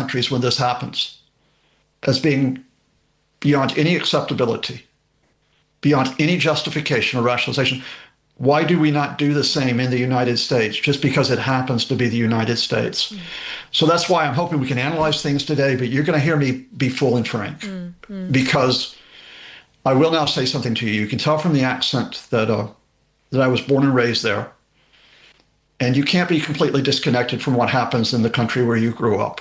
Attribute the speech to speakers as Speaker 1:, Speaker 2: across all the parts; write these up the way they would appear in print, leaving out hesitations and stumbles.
Speaker 1: countries when this happens as being beyond any acceptability, beyond any justification or rationalization. Why do we not do the same in the United States just because it happens to be the United States? So that's why I'm hoping we can analyze things today, but you're going to hear me be full and frank because I will now say something to you. You can tell from the accent that I was born and raised there, and you can't be completely disconnected from what happens in the country where you grew up.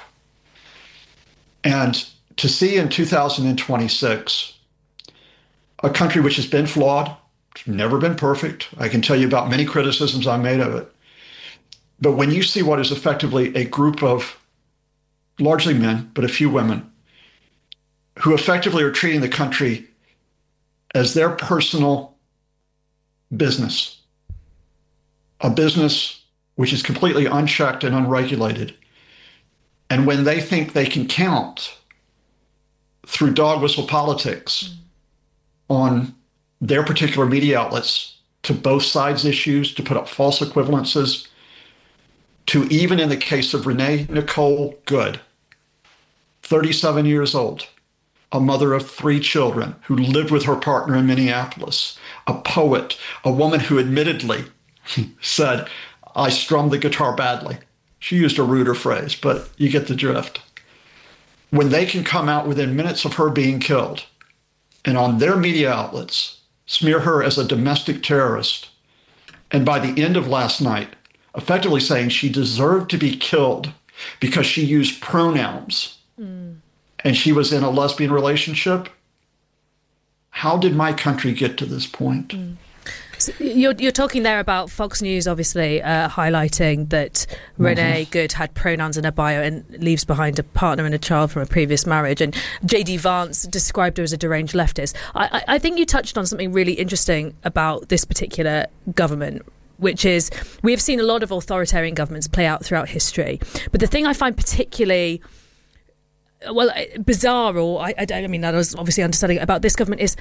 Speaker 1: And to see in 2026 a country which has been flawed, never been perfect. I can tell you about many criticisms I made of it. But when you see what is effectively a group of largely men, but a few women, who effectively are treating the country as their personal business, a business which is completely unchecked and unregulated. And when they think they can count through dog whistle politics on their particular media outlets to both sides' issues, to put up false equivalences, to even in the case of Renee Nicole Good, 37 years old, a mother of 3 children who lived with her partner in Minneapolis, a poet, a woman who admittedly said, I strummed the guitar badly. She used a ruder phrase, but you get the drift. When they can come out within minutes of her being killed and on their media outlets smear her as a domestic terrorist, and by the end of last night, effectively saying she deserved to be killed because she used pronouns and she was in a lesbian relationship, how did my country get to this point?
Speaker 2: So you're talking there about Fox News, obviously, highlighting that Renee Good had pronouns in her bio and leaves behind a partner and a child from a previous marriage. And J.D. Vance described her as a deranged leftist. I think you touched on something really interesting about this particular government, which is we have seen a lot of authoritarian governments play out throughout history. But the thing I find particularly bizarre, or I mean, that was obviously understanding about this government is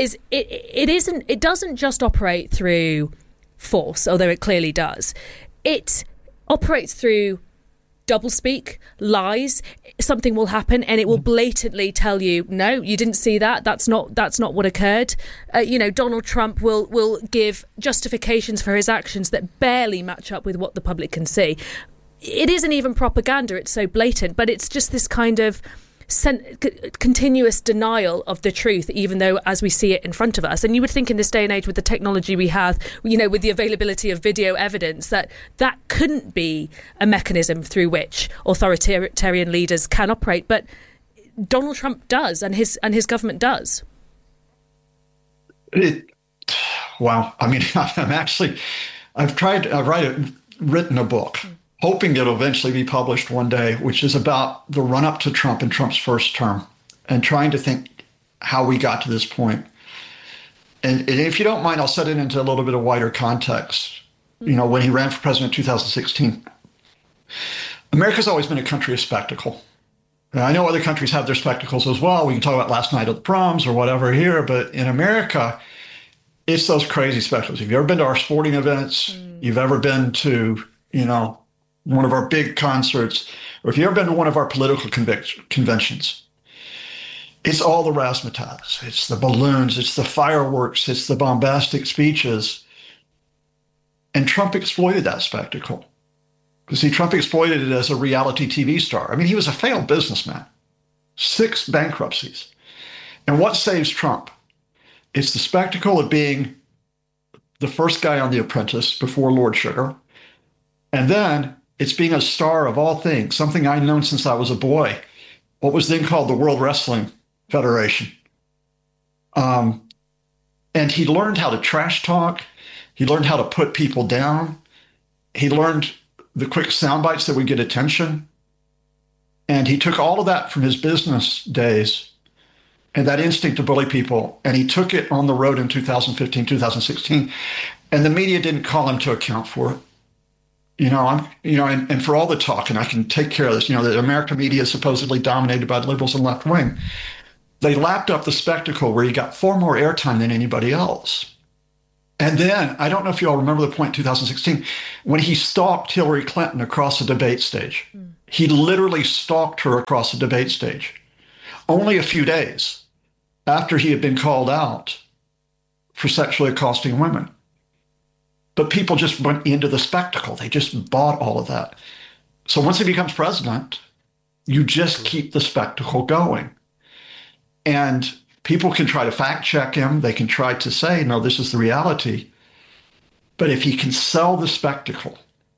Speaker 2: it doesn't just operate through force, although it clearly does. It operates through doublespeak, lies. Something will happen, and it will blatantly tell you, no, you didn't see that. That's not what occurred. Donald Trump will give justifications for his actions that barely match up with what the public can see. It isn't even propaganda, it's so blatant, but it's just this kind of continuous denial of the truth, even though as we see it in front of us. And you would think in this day and age with the technology we have, with the availability of video evidence, that couldn't be a mechanism through which authoritarian leaders can operate. But Donald Trump does, and his government does.
Speaker 1: Wow. I mean, I've written a book, hoping it'll eventually be published one day, which is about the run-up to Trump and Trump's first term and trying to think how we got to this point. And if you don't mind, I'll set it into a little bit of wider context. When he ran for president in 2016, America's always been a country of spectacle. And I know other countries have their spectacles as well. We can talk about last night at the proms or whatever here, but in America, it's those crazy spectacles. If you've ever been to our sporting events, you've ever been to, one of our big concerts, or if you've ever been to one of our political conventions, it's all the razzmatazz. It's the balloons, it's the fireworks, it's the bombastic speeches. And Trump exploited that spectacle. Because Trump exploited it as a reality TV star. I mean, he was a failed businessman, 6 bankruptcies. And what saves Trump? It's the spectacle of being the first guy on The Apprentice before Lord Sugar. And then it's being a star of all things, something I'd known since I was a boy, what was then called the World Wrestling Federation. And he learned how to trash talk. He learned how to put people down. He learned the quick sound bites that would get attention. And he took all of that from his business days and that instinct to bully people, and he took it on the road in 2015, 2016, and the media didn't call him to account for it. And for all the talk, and I can take care of this, the American media is supposedly dominated by the liberals and left wing. They lapped up the spectacle where he got far more airtime than anybody else. And then, I don't know if you all remember the point in 2016, when he stalked Hillary Clinton across the debate stage. He literally stalked her across the debate stage. Only a few days after he had been called out for sexually accosting women. But people just went into the spectacle. They just bought all of that. So once he becomes president, you just keep the spectacle going. And people can try to fact check him. They can try to say, no, this is the reality. But if he can sell the spectacle,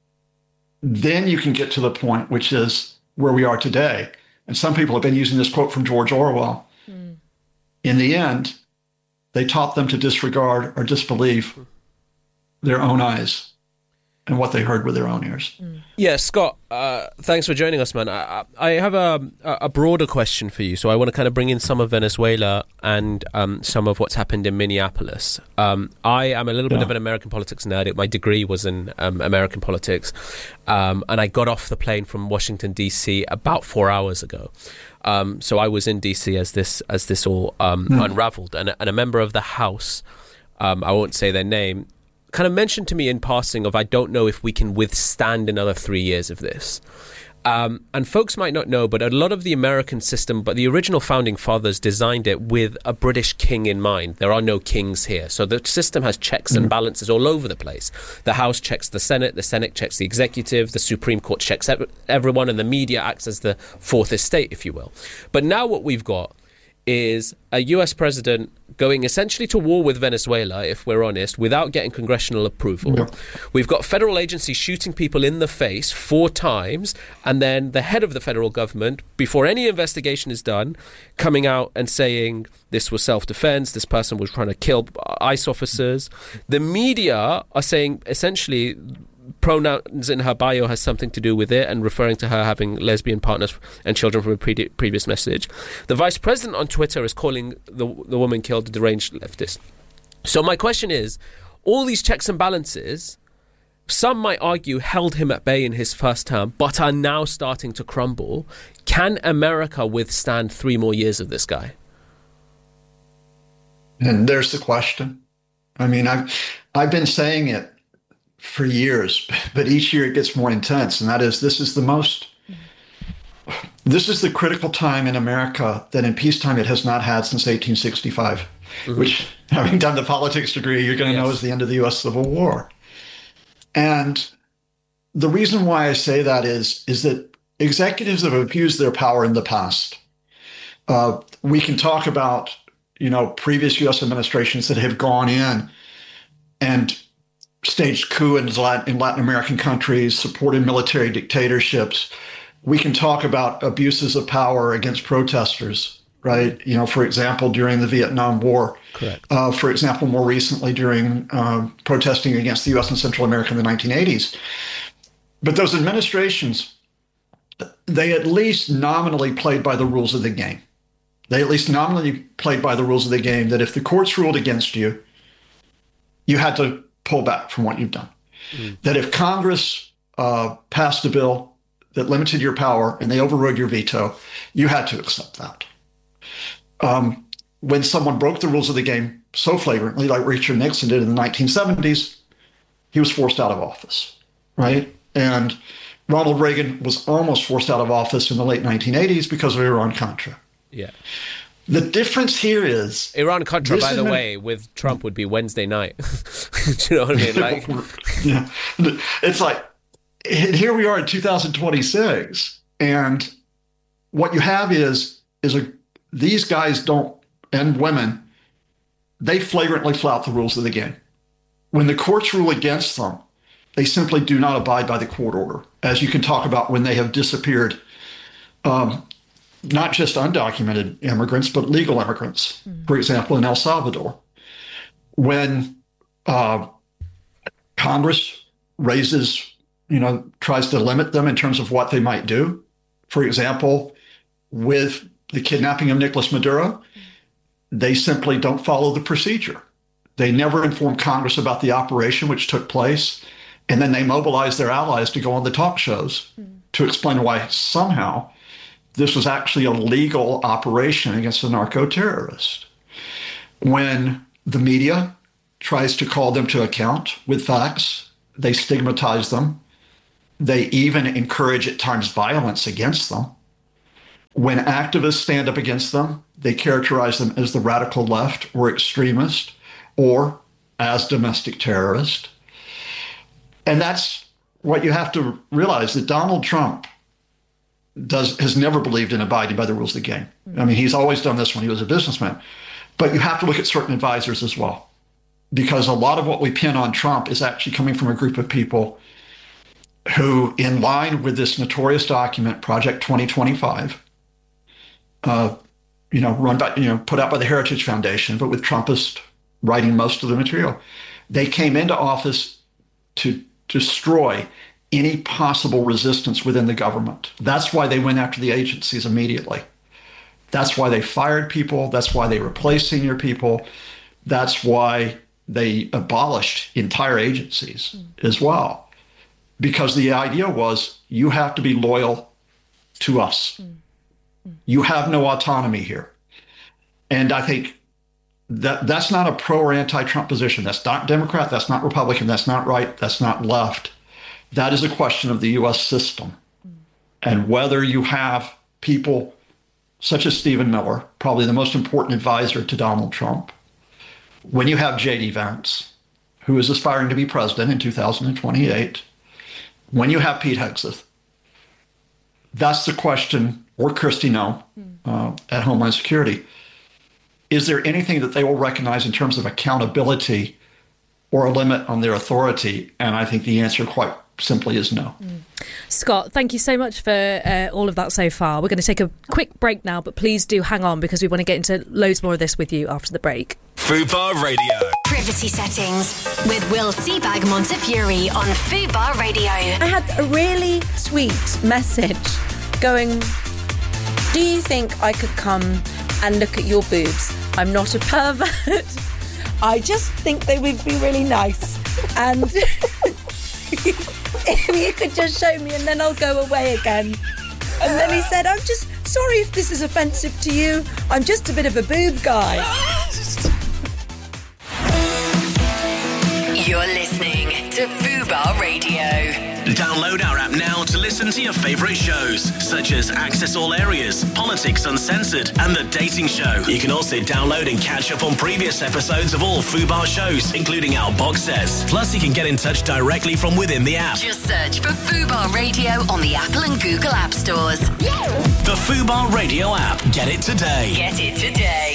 Speaker 1: then you can get to the point, which is where we are today. And some people have been using this quote from George Orwell. In the end, they taught them to disregard or disbelieve their own eyes and what they heard with their own ears.
Speaker 3: Yeah, Scott, thanks for joining us, man. I have a broader question for you. So I want to kind of bring in some of Venezuela and some of what's happened in Minneapolis. I am a little bit of an American politics nerd. My degree was in American politics. And I got off the plane from Washington, D.C. about 4 hours ago. So I was in D.C. as this all unraveled. And a member of the House, I won't say their name, kind of mentioned to me in passing of, I don't know if we can withstand another 3 years of this. And folks might not know, but a lot of the American system, but the original founding fathers designed it with a British king in mind. There are no kings here. So the system has checks and balances all over the place. The House checks the Senate checks the executive, the Supreme Court checks everyone, and the media acts as the fourth estate, if you will. But now what we've got is a US president going essentially to war with Venezuela, if we're honest, without getting congressional approval. Yeah. We've got federal agencies shooting people in the face 4 times, and then the head of the federal government, before any investigation is done, coming out and saying this was self-defense, this person was trying to kill ICE officers. The media are saying essentially pronouns in her bio has something to do with it, and referring to her having lesbian partners and children from a previous message. The vice president on Twitter is calling the woman killed a deranged leftist. So my question is, all these checks and balances, some might argue held him at bay in his first term, but are now starting to crumble. Can America withstand 3 more years of this guy?
Speaker 1: And there's the question. I mean, I've been saying it for years, but each year it gets more intense. And that is, this is the critical time in America that in peacetime it has not had since 1865, which, having done the politics degree, you're going to know is the end of the U.S. Civil War. And the reason why I say that is that executives have abused their power in the past. We can talk about, previous U.S. administrations that have gone in and staged coup in Latin American countries, supported military dictatorships. We can talk about abuses of power against protesters, right? For example, during the Vietnam War.
Speaker 3: Correct.
Speaker 1: For example, more recently during protesting against the U.S. and Central America in the 1980s. But those administrations, they at least nominally played by the rules of the game. They at least nominally played by the rules of the game that if the courts ruled against you, you had to pull back from what you've done. That if Congress passed a bill that limited your power and they overrode your veto, you had to accept that. When someone broke the rules of the game so flagrantly, like Richard Nixon did in the 1970s, he was forced out of office, right? And Ronald Reagan was almost forced out of office in the late 1980s because of Iran-Contra.
Speaker 3: Yeah.
Speaker 1: The difference here is
Speaker 3: Iran-Contra, by the way, with Trump would be Wednesday night. Do you know what I mean?
Speaker 1: Yeah. It's like, here we are in 2026, and what you have is these guys and women, they flagrantly flout the rules of the game. When the courts rule against them, they simply do not abide by the court order, as you can talk about when they have disappeared. Not just undocumented immigrants, but legal immigrants, for example, in El Salvador. When Congress tries to limit them in terms of what they might do, for example, with the kidnapping of Nicolas Maduro, they simply don't follow the procedure. They never inform Congress about the operation which took place, and then they mobilize their allies to go on the talk shows to explain why somehow this was actually a legal operation against a narco-terrorist. When the media tries to call them to account with facts, they stigmatize them They even encourage at times violence against them. When activists stand up against them, they characterize them as the radical left or extremist or as domestic terrorist. And that's what you have to realize, that Donald Trump has never believed in abiding by the rules of the game. I mean, he's always done this when he was a businessman. But you have to look at certain advisors as well, because a lot of what we pin on Trump is actually coming from a group of people who, in line with this notorious document, Project 2025, run by, put out by the Heritage Foundation, but with Trumpists writing most of the material, they came into office to destroy any possible resistance within the government. That's why they went after the agencies immediately. That's why they fired people. That's why they replaced senior people. That's why they abolished entire agencies as well. Because the idea was, you have to be loyal to us. You have no autonomy here. And I think that's not a pro or anti-Trump position. That's not Democrat. That's not Republican. That's not right. That's not left. That is a question of the U.S. system. And whether you have people such as Stephen Miller, probably the most important advisor to Donald Trump, when you have J.D. Vance, who is aspiring to be president in 2028, when you have Pete Hegseth, that's the question, or Kristi Noem at Homeland Security. Is there anything that they will recognize in terms of accountability or a limit on their authority? And I think the answer quite simply is no.
Speaker 2: Scott, thank you so much for all of that so far. We're going to take a quick break now, but please do hang on, because we want to get into loads more of this with you after the break.
Speaker 4: Fubar Radio.
Speaker 5: Privacy settings with Will Seabag Montefiore on Fubar Radio.
Speaker 6: I had a really sweet message going, do you think I could come and look at your boobs? I'm not a pervert. I just think they would be really nice. And if you could just show me, and then I'll go away again. And then he said, I'm just sorry if this is offensive to you. I'm just a bit of a boob guy.
Speaker 5: You're listening to Fubar Radio.
Speaker 4: Download our app now to listen to your favourite shows, such as Access All Areas, Politics Uncensored, and The Dating Show. You can also download and catch up on previous episodes of all Fubar shows, including our box sets. Plus, you can get in touch directly from within the app.
Speaker 5: Just search for Fubar Radio on the Apple and Google App Stores.
Speaker 4: The Fubar Radio app. Get it today.
Speaker 5: Get it today.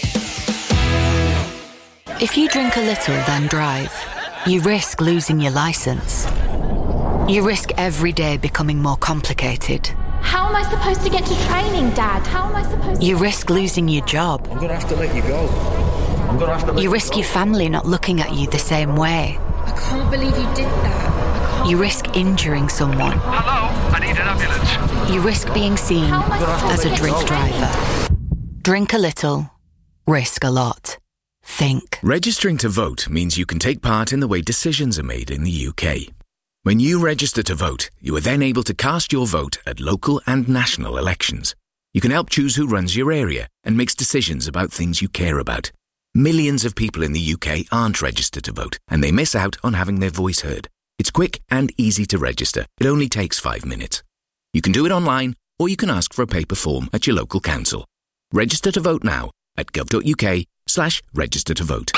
Speaker 7: If you drink a little, then drive, you risk losing your licence. You risk every day becoming more complicated.
Speaker 8: How am I supposed to get to training, Dad? How am I supposed to...
Speaker 7: You risk losing your job.
Speaker 9: I'm going to have to let you go.
Speaker 7: You risk your family not looking at you the same way.
Speaker 8: I can't believe you did that.
Speaker 7: You risk injuring someone.
Speaker 9: Hello, I need an ambulance.
Speaker 7: You risk being seen as a drink driver. Drink a little, risk a lot. Think.
Speaker 10: Registering to vote means you can take part in the way decisions are made in the UK. When you register to vote, you are then able to cast your vote at local and national elections. You can help choose who runs your area and makes decisions about things you care about. Millions of people in the UK aren't registered to vote, and they miss out on having their voice heard. It's quick and easy to register. It only takes 5 minutes. You can do it online, or you can ask for a paper form at your local council. Register to vote now at gov.uk/register to vote.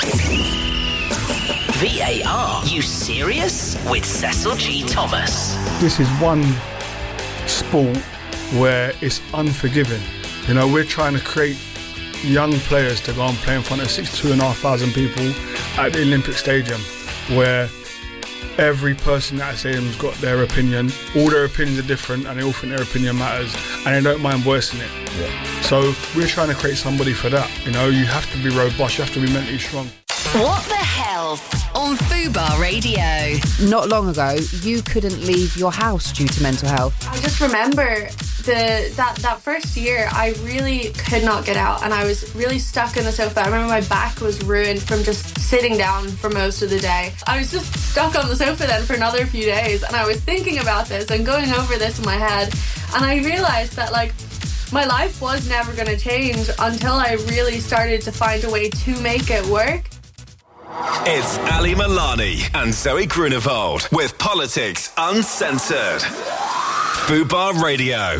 Speaker 4: VAR, you serious? With Cecil G. Thomas.
Speaker 11: This is one sport where it's unforgiving. You know, we're trying to create young players to go and play in front of 62,500 people at the Olympic Stadium, where every person at the stadium's got their opinion. All their opinions are different, and they all think their opinion matters, and they don't mind voicing it. Yeah. So we're trying to create somebody for that. You know, you have to be robust, you have to be mentally strong.
Speaker 5: What the Health on Fubar Radio.
Speaker 12: Not long ago, you couldn't leave your house due to mental health.
Speaker 13: I just remember that first year, I really could not get out, and I was really stuck in the sofa. I remember my back was ruined from just sitting down for most of the day. I was just stuck on the sofa then for another few days, and I was thinking about this and going over this in my head, and I realised that, like, my life was never going to change until I really started to find a way to make it work.
Speaker 4: It's Ali Milani and Zoe Grunewald with Politics Uncensored. Fubar Radio.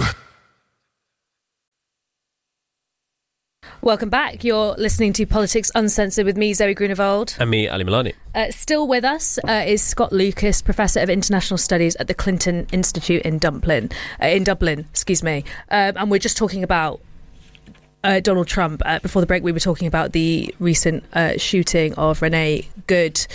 Speaker 2: Welcome back. You're listening to Politics Uncensored with me, Zoe Grunewald.
Speaker 3: And me, Ali Milani.
Speaker 2: Still with us is Scott Lucas, Professor of International Studies at the Clinton Institute in Dublin. And we're just talking about Donald Trump. Before the break, we were talking about the recent shooting of Renee Good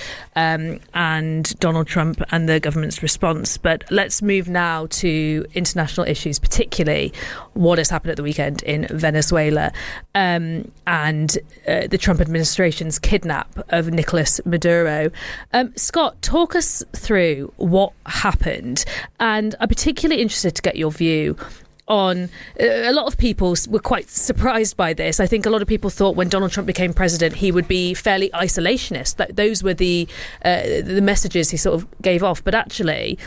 Speaker 2: and Donald Trump and the government's response. But let's move now to international issues, particularly what has happened at the weekend in Venezuela and the Trump administration's kidnap of Nicolas Maduro. Scott, talk us through what happened. And I'm particularly interested to get your view on a lot of people were quite surprised by this. I think a lot of people thought when Donald Trump became president, he would be fairly isolationist. That those were the messages he sort of gave off. But actually,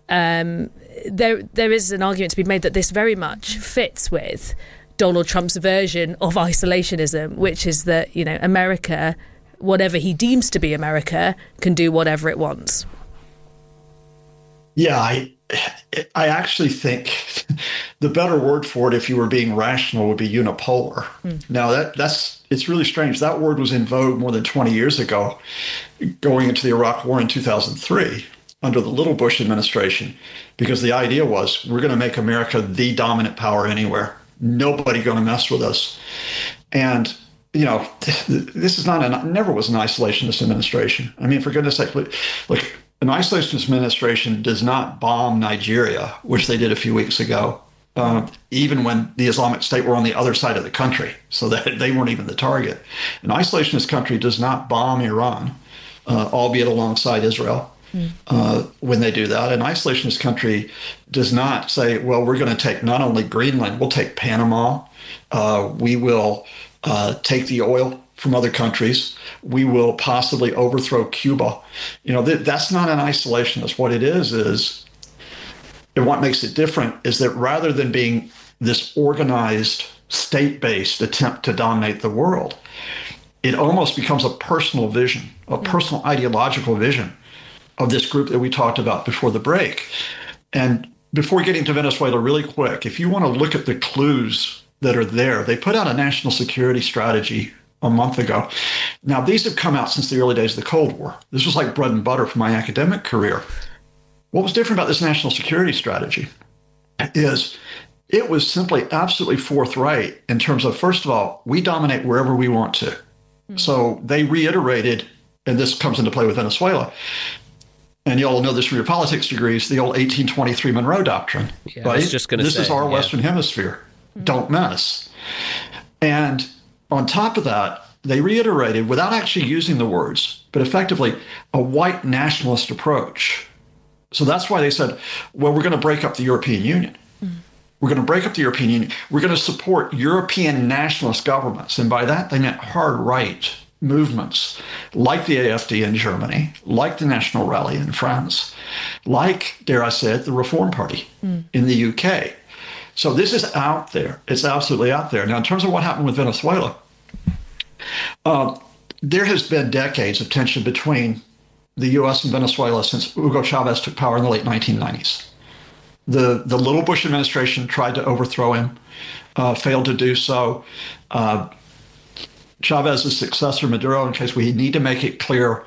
Speaker 2: there is an argument to be made that this very much fits with Donald Trump's version of isolationism, which is that, you know, America, whatever he deems to be America, can do whatever it wants.
Speaker 1: Yeah, I actually think the better word for it, if you were being rational, would be unipolar. Now, it's really strange. That word was in vogue more than 20 years ago, going into the Iraq War in 2003, under the Little Bush administration, because the idea was we're going to make America the dominant power anywhere. Nobody going to mess with us. And, you know, this is never was an isolationist administration. I mean, for goodness sake, look, an isolationist administration does not bomb Nigeria, which they did a few weeks ago, even when the Islamic State were on the other side of the country, so that they weren't even the target. An isolationist country does not bomb Iran, albeit alongside Israel, when they do that. An isolationist country does not say, well, we're going to take not only Greenland, we'll take Panama, we will take the oil from other countries, we will possibly overthrow Cuba. You know, that's not an isolationist. What it is, and what makes it different is that rather than being this organized, state-based attempt to dominate the world, it almost becomes a personal vision, a personal ideological vision of this group that we talked about before the break. And before getting to Venezuela really quick, if you want to look at the clues that are there, they put out a national security strategy a month ago. Now, these have come out since the early days of the Cold War. This was like bread and butter for my academic career. What was different about this national security strategy is it was simply absolutely forthright in terms of, first of all, we dominate wherever we want to. So they reiterated, and this comes into play with Venezuela, and you all know this from your politics degrees, the old 1823 Monroe Doctrine.
Speaker 3: Yeah,
Speaker 1: right?
Speaker 3: I was just going to say,
Speaker 1: this is our Western Hemisphere. Don't mess. And on top of that, they reiterated, without actually using the words, but effectively, a white nationalist approach. So that's why they said, well, we're going to break up the European Union. We're going to break up the European Union. We're going to support European nationalist governments. And by that, they meant hard right movements like the AfD in Germany, like the National Rally in France, like, dare I say it, the Reform Party in the UK. So this is out there. It's absolutely out there. Now, in terms of what happened with Venezuela, there has been decades of tension between the U.S. and Venezuela since Hugo Chavez took power in the late 1990s. The Little Bush administration tried to overthrow him, failed to do so. Chavez's successor, Maduro, in case we need to make it clear,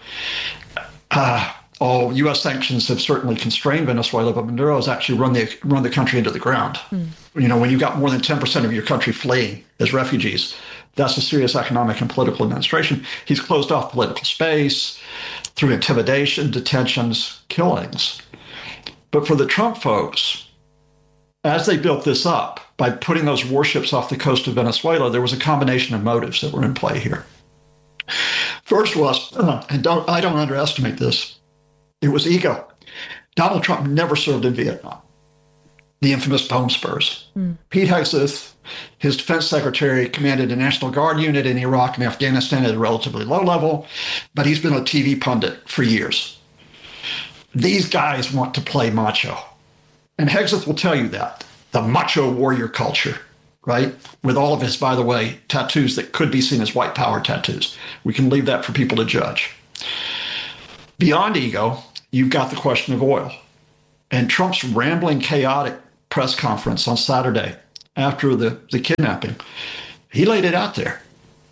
Speaker 1: all U.S. sanctions have certainly constrained Venezuela, but Maduro has actually run the country into the ground. You know, when you've got more than 10% of your country fleeing as refugees, that's a serious economic and political administration. He's closed off political space through intimidation, detentions, killings. But for the Trump folks, as they built this up by putting those warships off the coast of Venezuela, there was a combination of motives that were in play here. First was, and I don't underestimate this, it was ego. Donald Trump never served in Vietnam, the infamous Bone Spurs. Pete Hegseth, his defense secretary, commanded a National Guard unit in Iraq and Afghanistan at a relatively low level, but he's been a TV pundit for years. These guys want to play macho. And Hegseth will tell you that, the macho warrior culture, right? With all of his, by the way, tattoos that could be seen as white power tattoos. We can leave that for people to judge. Beyond ego, you've got the question of oil. And Trump's rambling, chaotic press conference on Saturday after the kidnapping, he laid it out there.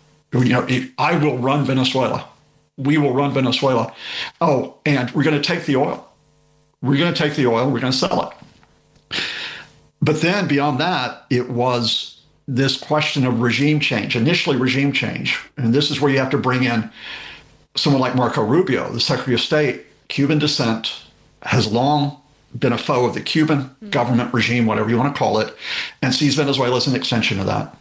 Speaker 1: I will run Venezuela. We will run Venezuela. Oh, and we're going to take the oil. We're going to take the oil. We're going to sell it. But then beyond that, it was this question of regime change, initially regime change. And this is where you have to bring in someone like Marco Rubio, the Secretary of State, Cuban descent, has long been a foe of the Cuban government regime, whatever you want to call it, and sees Venezuela as an extension of that.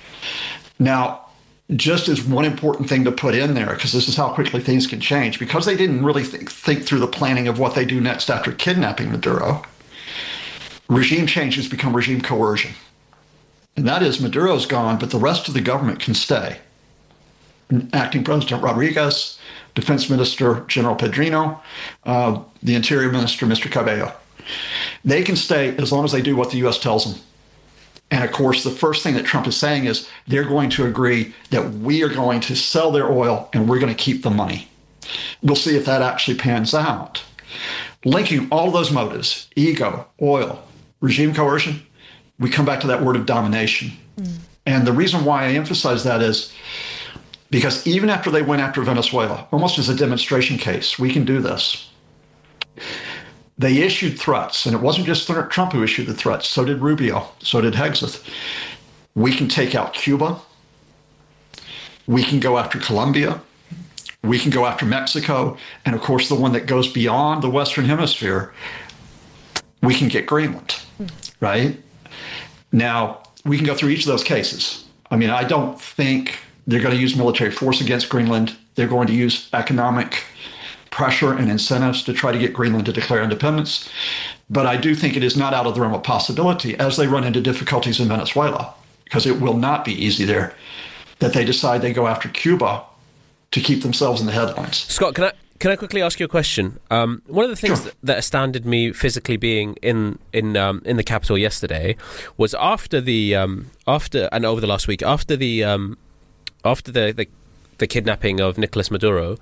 Speaker 1: Now, just as one important thing to put in there, because this is how quickly things can change, because they didn't really think through the planning of what they do next after kidnapping Maduro, regime change has become regime coercion. And that is, Maduro's gone, but the rest of the government can stay. Acting President Rodriguez, Defense Minister General Pedrino, the Interior Minister, Mr. Cabello. They can stay as long as they do what the U.S. tells them. And of course, the first thing that Trump is saying is they're going to agree that we are going to sell their oil and we're going to keep the money. We'll see if that actually pans out. Linking all of those motives, ego, oil, regime coercion, we come back to that word of domination. And the reason why I emphasize that is because even after they went after Venezuela, almost as a demonstration case, we can do this. They issued threats, and it wasn't just Trump who issued the threats. So did Rubio. So did Hegseth. We can take out Cuba. We can go after Colombia. We can go after Mexico. And of course, the one that goes beyond the Western Hemisphere, we can get Greenland, right? Now, we can go through each of those cases. I mean, I don't think they're going to use military force against Greenland. They're going to use economic pressure and incentives to try to get Greenland to declare independence. But I do think it is not out of the realm of possibility as they run into difficulties in Venezuela, because it will not be easy there, that they decide they go after Cuba to keep themselves in the headlines.
Speaker 3: Scott, can I quickly ask you a question? One of the things that astounded me physically being in the capital yesterday was after over the last week, after the kidnapping of Nicolas Maduro,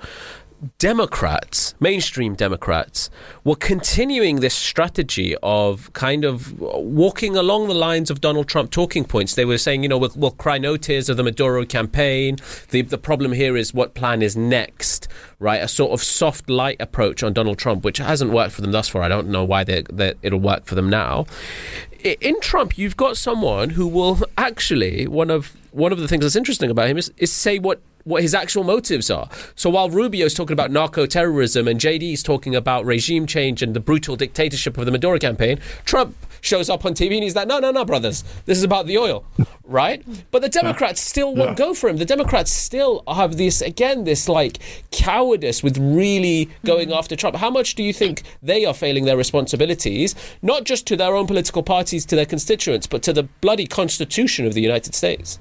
Speaker 3: Democrats, mainstream Democrats, were continuing this strategy of kind of walking along the lines of Donald Trump talking points. They were saying, we'll cry no tears of the Maduro campaign. The problem here is what plan is next, right? A sort of soft, light approach on Donald Trump, which hasn't worked for them thus far. I don't know why it'll work for them now. In Trump, you've got someone who will actually, one of the things that's interesting about him is say what his actual motives are. So while Rubio's talking about narco-terrorism and JD's talking about regime change and the brutal dictatorship of the Maduro campaign, Trump shows up on TV and he's like, no, brothers, this is about the oil, right? But the Democrats still won't go for him. The Democrats still have this like cowardice with really going after Trump. How much do you think they are failing their responsibilities, not just to their own political parties, to their constituents, but to the bloody Constitution of the United States?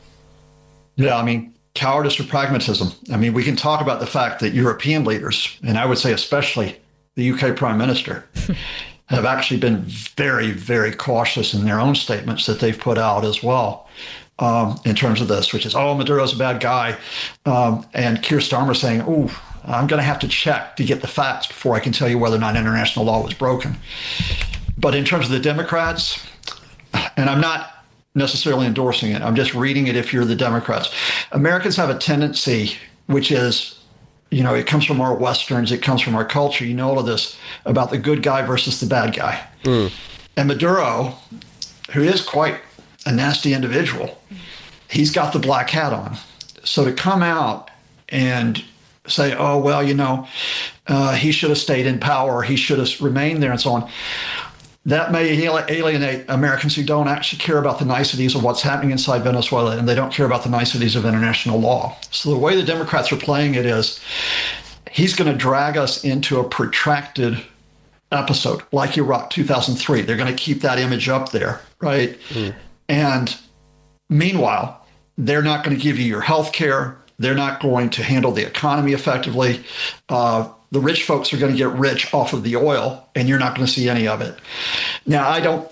Speaker 1: Yeah, I mean, cowardice or pragmatism. I mean, we can talk about the fact that European leaders, and I would say especially the UK Prime Minister, have actually been very, very cautious in their own statements that they've put out as well in terms of this, which is, Maduro's a bad guy. And Keir Starmer saying, I'm going to have to check to get the facts before I can tell you whether or not international law was broken. But in terms of the Democrats, and I'm not necessarily endorsing it, I'm just reading it if you're the Democrats. Americans have a tendency, which is, it comes from our Westerns, it comes from our culture, all of this about the good guy versus the bad guy. And Maduro, who is quite a nasty individual, he's got the black hat on. So to come out and say, he should have stayed in power, he should have remained there and so on, that may alienate Americans who don't actually care about the niceties of what's happening inside Venezuela, and they don't care about the niceties of international law. So the way the Democrats are playing it is he's going to drag us into a protracted episode like Iraq 2003. They're going to keep that image up there, right? And meanwhile, they're not going to give you your health care. They're not going to handle the economy effectively. The rich folks are going to get rich off of the oil, and you're not going to see any of it. Now,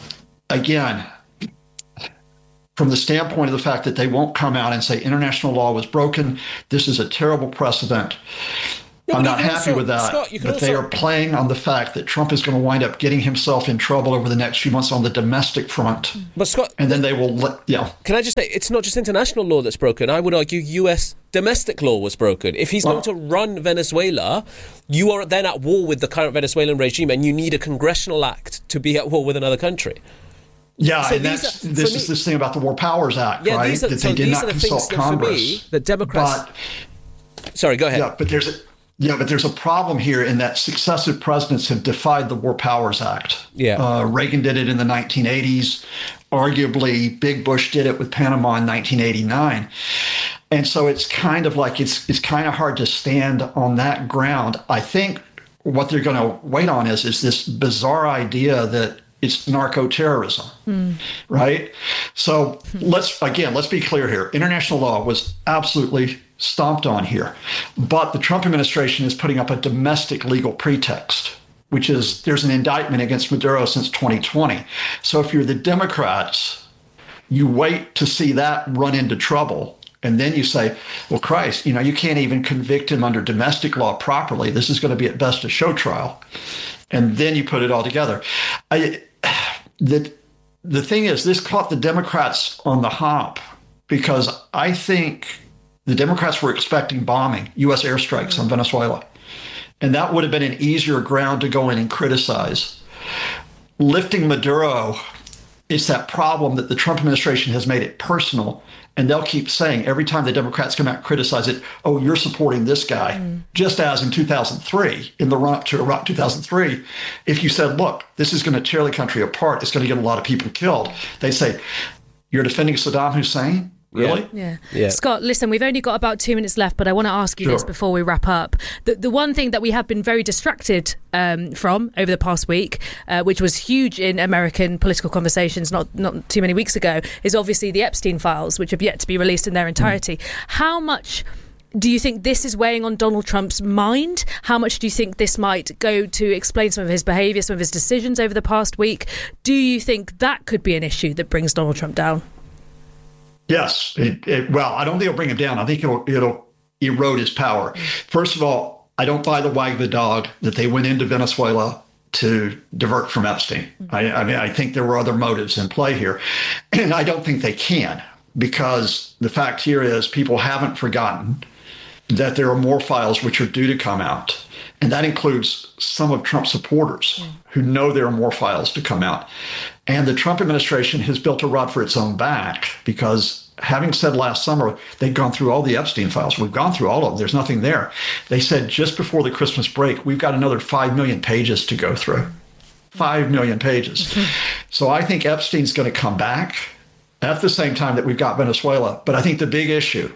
Speaker 1: from the standpoint of the fact that they won't come out and say international law was broken, this is a terrible precedent. I'm not happy with that.
Speaker 3: Scott,
Speaker 1: but they are playing on the fact that Trump is going to wind up getting himself in trouble over the next few months on the domestic front.
Speaker 3: But Scott,
Speaker 1: and then they will Can
Speaker 3: I just say, it's not just international law that's broken. I would argue U.S. domestic law was broken. If he's going to run Venezuela, you are then at war with the current Venezuelan regime, and you need a congressional act to be at war with another country.
Speaker 1: Yeah, so and this is this thing about the War Powers Act, right?
Speaker 3: These are the things that
Speaker 1: Congress.
Speaker 3: For me, the Democrats. Sorry, go ahead.
Speaker 1: Yeah, but there's a problem here in that successive presidents have defied the War Powers Act.
Speaker 3: Yeah,
Speaker 1: Reagan did it in the 1980s. Arguably, Big Bush did it with Panama in 1989. And so it's kind of like it's kind of hard to stand on that ground. I think what they're going to wait on is this bizarre idea that it's narco-terrorism, right? So let's be clear here. International law was absolutely stomped on here. But the Trump administration is putting up a domestic legal pretext, which is there's an indictment against Maduro since 2020. So if you're the Democrats, you wait to see that run into trouble. And then you say, well, Christ, you can't even convict him under domestic law properly. This is going to be at best a show trial. And then you put it all together. The thing is, this caught the Democrats on the hop because I think the Democrats were expecting bombing, U.S. airstrikes on Venezuela. And that would have been an easier ground to go in and criticize. Lifting Maduro, it's that problem that the Trump administration has made it personal. And they'll keep saying every time the Democrats come out and criticize it, oh, you're supporting this guy. Just as in 2003, in the run-up to Iraq 2003, if you said, look, this is going to tear the country apart, it's going to get a lot of people killed, they say, you're defending Saddam Hussein? Really?
Speaker 2: Yeah. Scott, listen, we've only got about 2 minutes left, but I want to ask you this before we wrap up. The one thing that we have been very distracted from over the past week, which was huge in American political conversations not too many weeks ago, is obviously the Epstein files, which have yet to be released in their entirety. How much do you think this is weighing on Donald Trump's mind? How much do you think this might go to explain some of his behaviour, some of his decisions over the past week? Do you think that could be an issue that brings Donald Trump down?
Speaker 1: Yes. Well, I don't think it'll bring him down. I think it'll erode his power. First of all, I don't buy the wag the dog that they went into Venezuela to divert from Epstein. I mean, I think there were other motives in play here. And I don't think they can, because the fact here is people haven't forgotten that there are more files which are due to come out. And that includes some of Trump's supporters who know there are more files to come out. And the Trump administration has built a rod for its own back because, having said last summer, they'd gone through all the Epstein files. We've gone through all of them. There's nothing there. They said just before the Christmas break, we've got another 5 million pages to go through. 5 million pages. So I think Epstein's going to come back at the same time that we've got Venezuela. But I think the big issue,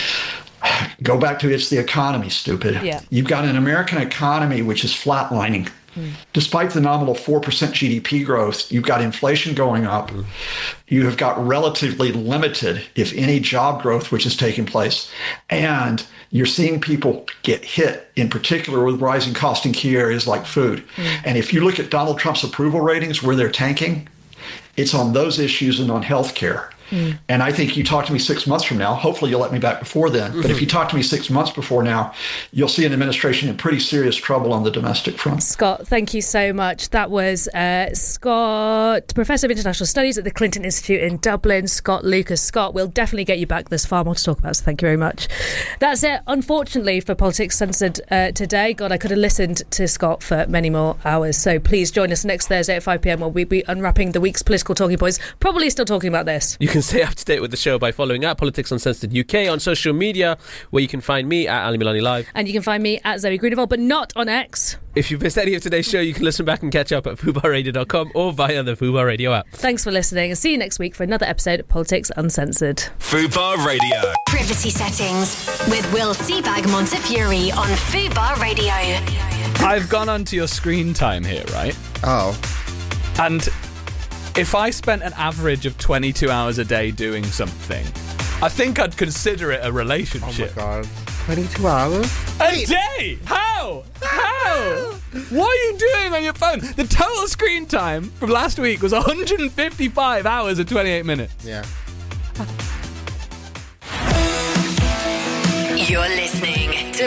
Speaker 1: go back to it's the economy, stupid.
Speaker 2: Yeah.
Speaker 1: You've got an American economy which is flatlining. Despite the nominal 4% GDP growth, you've got inflation going up. You have got relatively limited, if any, job growth, which is taking place. And you're seeing people get hit, in particular with rising costs in key areas like food. And if you look at Donald Trump's approval ratings, where they're tanking, it's on those issues and on health care. And I think you talk to me 6 months from now, hopefully you'll let me back before then, but if you talk to me 6 months before now, you'll see an administration in pretty serious trouble on the domestic front.
Speaker 2: Scott, thank you so much. That was Scott, Professor of International Studies at the Clinton Institute in Dublin, Scott Lucas. Scott, we'll definitely get you back. There's far more to talk about, so thank you very much. That's it, unfortunately, for Politics Censored today. God, I could have listened to Scott for many more hours, so please join us next Thursday at 5 p.m. where we'll be unwrapping the week's political talking points, probably still talking about this.
Speaker 3: You can stay up to date with the show by following at Politics Uncensored UK on social media, where you can find me at Ali Milani Live.
Speaker 2: And you can find me at Zoe Greenewald, but not on X.
Speaker 3: If you've missed any of today's show, you can listen back and catch up at FUBARadio.com or via the Fubar Radio app.
Speaker 2: Thanks for listening, and see you next week for another episode of Politics Uncensored.
Speaker 4: Fubar Radio.
Speaker 5: Privacy settings with Will Seabag Montefiore on Fubar Radio.
Speaker 14: I've gone onto your screen time here, right?
Speaker 15: Oh.
Speaker 14: And if I spent an average of 22 hours a day doing something, I think I'd consider it a relationship.
Speaker 15: Oh my God. 22 hours?
Speaker 14: A day? How? What are you doing on your phone? The total screen time from last week was 155 hours and 28 minutes.
Speaker 15: Yeah.
Speaker 5: You're listening to Fubar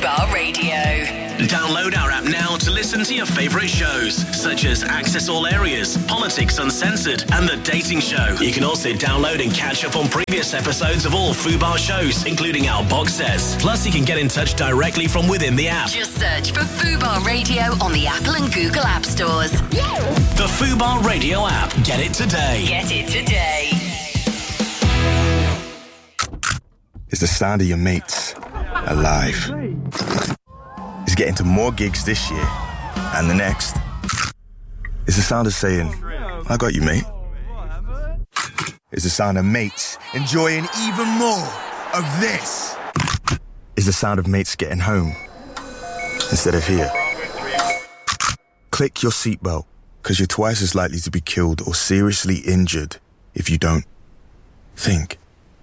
Speaker 5: Fubar Radio.
Speaker 4: Download our app now to listen to your favourite shows, such as Access All Areas, Politics Uncensored, and The Dating Show. You can also download and catch up on previous episodes of all Fubar shows, including our box sets. Plus, you can get in touch directly from within the app.
Speaker 5: Just search for Fubar Radio on the Apple and Google App Stores.
Speaker 4: The Fubar Radio app. Get it today.
Speaker 5: Get it today.
Speaker 16: It's the sound of your mates alive. It's getting to more gigs this year and the next. It's the sound of saying, I got you, mate. It's the sound of mates enjoying even more of this. It's the sound of mates getting home instead of here. Click your seatbelt, because you're twice as likely to be killed or seriously injured if you don't. Think.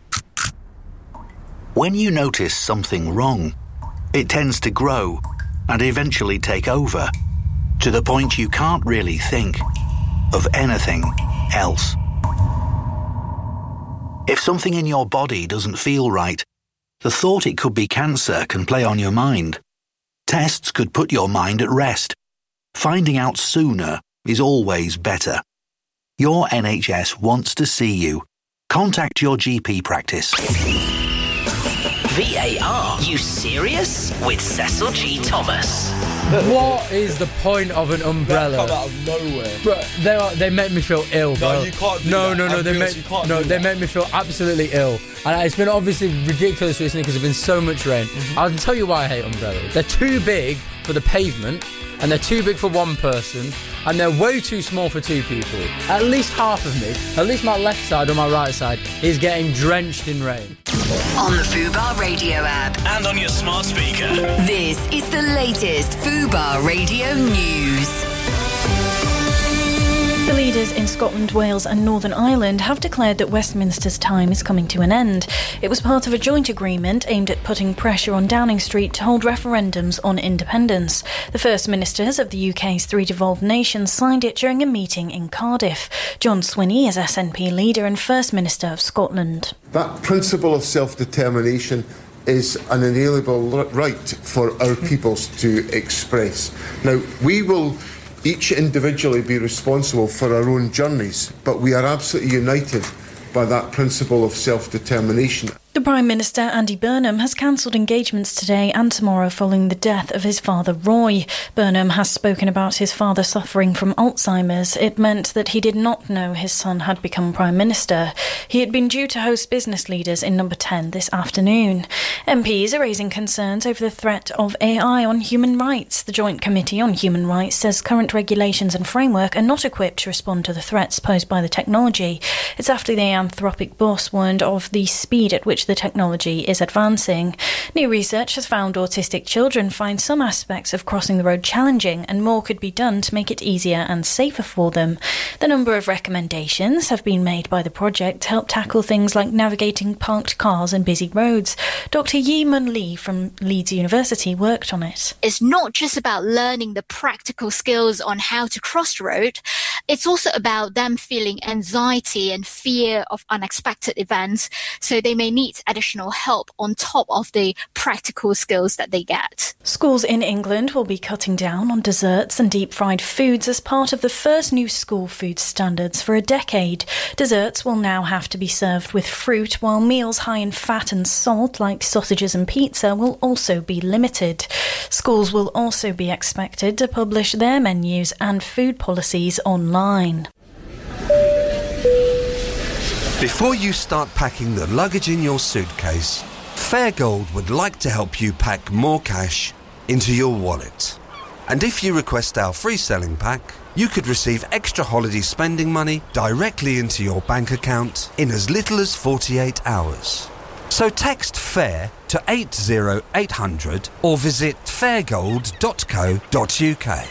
Speaker 17: When you notice something wrong, it tends to grow and eventually take over, to the point you can't really think of anything else. If something in your body doesn't feel right, the thought it could be cancer can play on your mind. Tests could put your mind at rest. Finding out sooner is always better. Your NHS wants to see you. Contact your GP practice.
Speaker 4: VAR, you serious? With Cecil G. Thomas.
Speaker 14: What is the point of an umbrella?
Speaker 18: That come out of nowhere.
Speaker 14: Bro, they make me feel ill, bro.
Speaker 18: No, you can't do
Speaker 14: no,
Speaker 18: that.
Speaker 14: No, they make me feel absolutely ill. And it's been obviously ridiculous recently because there's been so much rain. I'll tell you why I hate umbrellas. They're too big for the pavement, and they're too big for one person, and they're way too small for two people. At least half of me, at least my left side or my right side, is getting drenched in rain.
Speaker 5: On the Fubar Radio app.
Speaker 4: And on your smart speaker.
Speaker 5: This is the latest Fubar Radio news.
Speaker 19: The leaders in Scotland, Wales and Northern Ireland have declared that Westminster's time is coming to an end. It was part of a joint agreement aimed at putting pressure on Downing Street to hold referendums on independence. The First Ministers of the UK's three devolved nations signed it during a meeting in Cardiff. John Swinney is SNP leader and First Minister of Scotland.
Speaker 20: That principle of self-determination is an inalienable right for our peoples to express. Now, we will each individually be responsible for our own journeys, but we are absolutely united by that principle of self-determination.
Speaker 19: The Prime Minister, Andy Burnham, has cancelled engagements today and tomorrow following the death of his father, Roy. Burnham has spoken about his father suffering from Alzheimer's. It meant that he did not know his son had become Prime Minister. He had been due to host business leaders in Number 10 this afternoon. MPs are raising concerns over the threat of AI on human rights. The Joint Committee on Human Rights says current regulations and framework are not equipped to respond to the threats posed by the technology. It's after the Anthropic boss warned of the speed at which the technology is advancing. New research has found autistic children find some aspects of crossing the road challenging, and more could be done to make it easier and safer for them. The number of recommendations have been made by the project to help tackle things like navigating parked cars and busy roads. Dr. Yi-Mun Lee from Leeds University worked on it.
Speaker 21: It's not just about learning the practical skills on how to cross the road. It's also about them feeling anxiety and fear of unexpected events, so they may need additional help on top of the practical skills that they get.
Speaker 19: Schools in England will be cutting down on desserts and deep-fried foods as part of the first new school food standards for a decade. Desserts will now have to be served with fruit, while meals high in fat and salt, like sausages and pizza, will also be limited. Schools will also be expected to publish their menus and food policies online.
Speaker 22: Before you start packing the luggage in your suitcase, Fairgold would like to help you pack more cash into your wallet. And if you request our free selling pack, you could receive extra holiday spending money directly into your bank account in as little as 48 hours. So text FAIR to 80800 or visit fairgold.co.uk.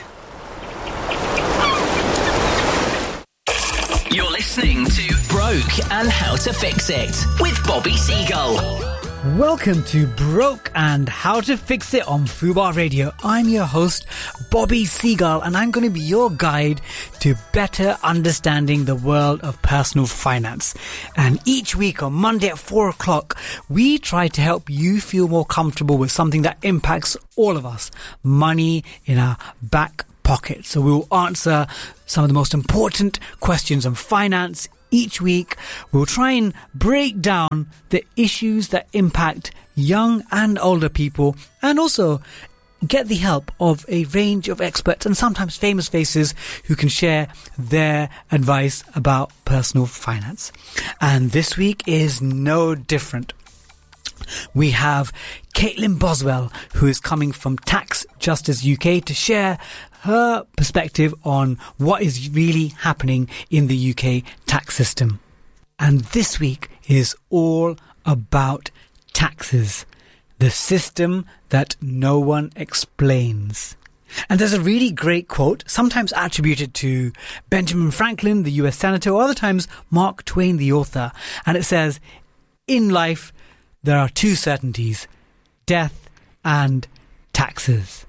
Speaker 4: You're listening to Broke and How to Fix It with Bobby Seagull.
Speaker 6: Welcome to Broke and How to Fix It on Fubar Radio. I'm your host, Bobby Seagull, and I'm going to be your guide to better understanding the world of personal finance. And each week on Monday at 4 o'clock, we try to help you feel more comfortable with something that impacts all of us, money in our back pocket. So we'll answer some of the most important questions on finance. Each week, we'll try and break down the issues that impact young and older people, and also get the help of a range of experts and sometimes famous faces who can share their advice about personal finance. And this week is no different. We have Caitlin Boswell, who is coming from Tax Justice UK to share her perspective on what is really happening in the UK tax system. And this week is all about taxes, the system that no one explains. And there's a really great quote, sometimes attributed to Benjamin Franklin, the US Senator, or other times Mark Twain, the author. And it says, in life, there are two certainties, death and taxes.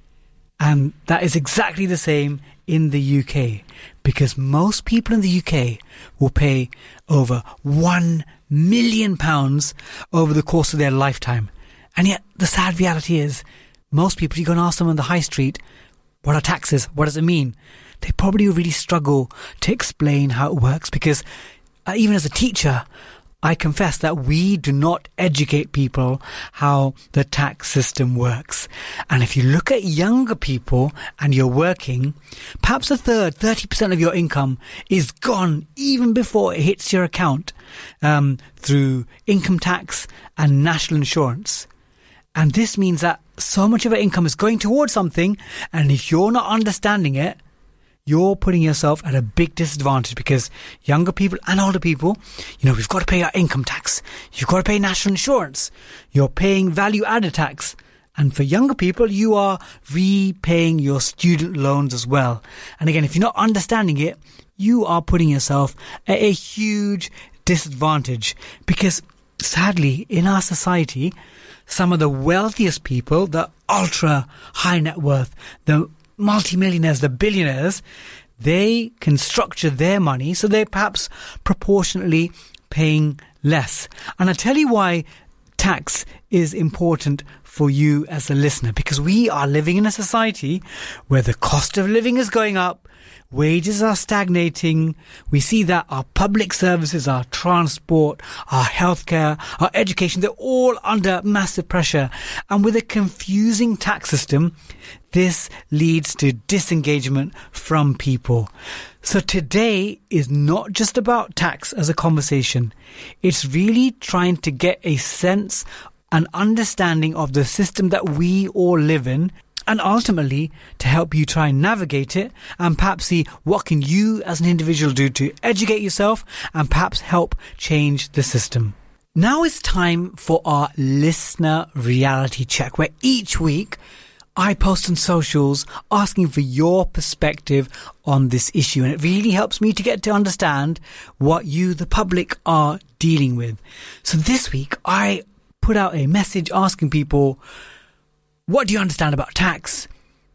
Speaker 6: And that is exactly the same in the UK, because most people in the UK will pay over £1 million over the course of their lifetime. And yet the sad reality is, most people, you go and ask them on the high street, what are taxes? What does it mean? They probably really struggle to explain how it works, because even as a teacher, I confess that we do not educate people how the tax system works. And if you look at younger people and you're working, perhaps a third, 30% of your income is gone even before it hits your account through income tax and national insurance. And this means that so much of our income is going towards something, and if you're not understanding it, you're putting yourself at a big disadvantage, because younger people and older people, we've got to pay our income tax. You've got to pay national insurance. You're paying value-added tax. And for younger people, you are repaying your student loans as well. And again, if you're not understanding it, you are putting yourself at a huge disadvantage, because sadly, in our society, some of the wealthiest people, the ultra high net worth, the multimillionaires, the billionaires, they can structure their money so they're perhaps proportionately paying less. And I'll tell you why tax is important for you as a listener, because we are living in a society where the cost of living is going up, wages are stagnating. We see that our public services, our transport, our healthcare, our education, they're all under massive pressure. And with a confusing tax system, this leads to disengagement from people. So today is not just about tax as a conversation. It's really trying to get a sense, an understanding of the system that we all live in, and ultimately to help you try and navigate it, and perhaps see what can you as an individual do to educate yourself and perhaps help change the system. Now it's time for our listener reality check, where each week I post on socials asking for your perspective on this issue, and it really helps me to get to understand what you, the public, are dealing with. So this week I put out a message asking people, what do you understand about tax?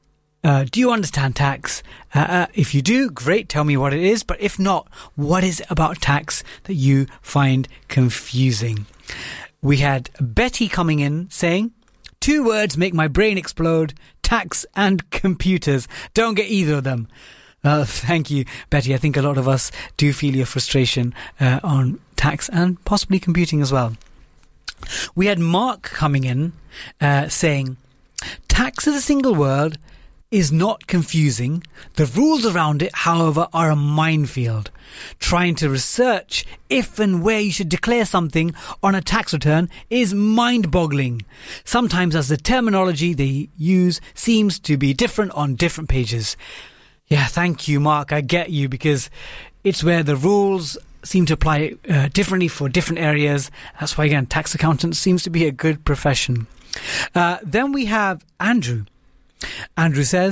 Speaker 6: Do you understand tax? If you do, great, tell me what it is. But if not, what is it about tax that you find confusing? We had Betty coming in saying, 2 words make my brain explode: tax and computers. Don't get either of them. Thank you, Betty. I think a lot of us do feel your frustration on tax and possibly computing as well. We had Mark coming in saying, tax as a single word is not confusing. The rules around it, however, are a minefield. Trying to research if and where you should declare something on a tax return is mind-boggling. Sometimes as the terminology they use seems to be different on different pages. Yeah, thank you, Mark. I get you, because it's where the rules seem to apply differently for different areas. That's why, again, tax accountant seems to be a good profession. Then we have Andrew. Andrew says,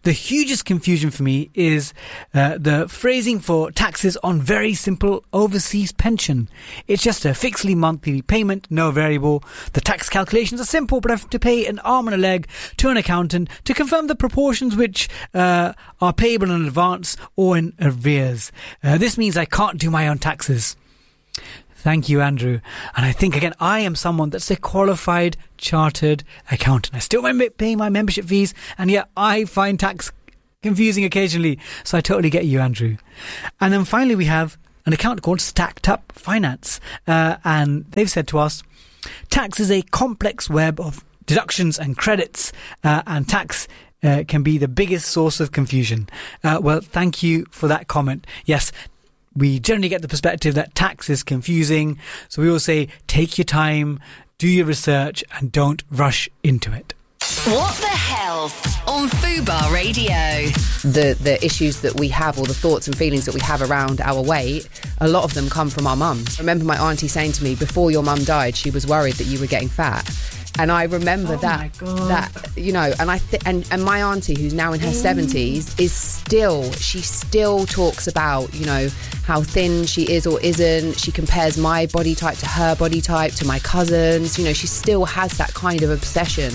Speaker 6: the hugest confusion for me is the phrasing for taxes on very simple overseas pension. It's just a fixed monthly payment, no variable. The tax calculations are simple, but I have to pay an arm and a leg to an accountant to confirm the proportions which are payable in advance or in arrears. This means I can't do my own taxes. Thank you, Andrew. And I think, again, I am someone that's a qualified chartered accountant. I still pay my membership fees, and yet I find tax confusing occasionally. So I totally get you, Andrew. And then finally, we have an account called Stacked Up Finance. And they've said to us, tax is a complex web of deductions and credits, and tax can be the biggest source of confusion. Well, thank you for that comment. Yes, we generally get the perspective that tax is confusing. So we all say, take your time, do your research, and don't rush into it.
Speaker 5: What the Health on Fubar Radio.
Speaker 12: The issues that we have, or the thoughts and feelings that we have around our weight, a lot of them come from our mums. I remember my auntie saying to me, before your mum died, she was worried that you were getting fat. And I remember that, you know, and and my auntie, who's now in her 70s, she still talks about, you know, how thin she is or isn't. She compares my body type to her body type, to my cousins. You know, she still has that kind of obsession.